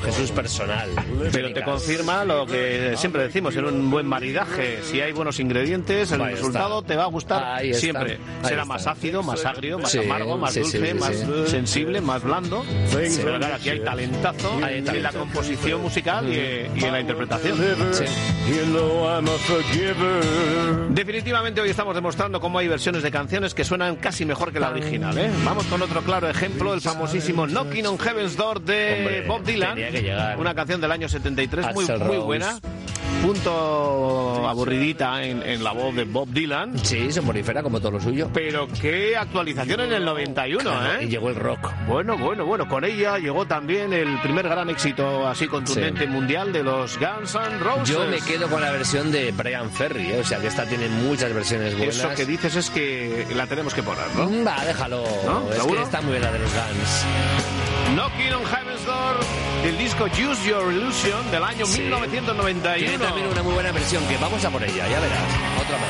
Jesús personal. Pero te confirma lo que siempre decimos, en un buen maridaje, si hay buenos ingredientes, el resultado te va a gustar siempre. Será más ácido, más agrio, más amargo, más dulce, más sensible, más blando. Pero claro, aquí hay talentazo en la composición musical y en la interpretación. Definitivamente hoy estamos demostrando cómo hay versiones de canciones que suenan casi mejor que la original, ¿eh? Vamos con otro claro ejemplo, el famosísimo Knocking on Heaven's Door de Bob Dylan. Una canción del año 73 muy buena. Punto aburridita en la voz de Bob Dylan. Sí, soporífera como todo lo suyo. Pero qué actualización en el 91, ¿eh? Y llegó el rock. Bueno, con ella llegó también el primer gran éxito así contundente mundial de los Guns N' Roses. Yo me quedo con la versión de Bryan Ferry, ¿eh? O sea que esta tiene muchas versiones buenas. Eso que dices es que la tenemos que poner, ¿no? Va, déjalo. ¿No? Es ¿Seguro? que está muy bien la de los Guns. Knocking on Heaven's Door, del disco Use Your Illusion del año 1991. Tiene también una muy buena versión, que vamos a por ella, ya verás. Otra más.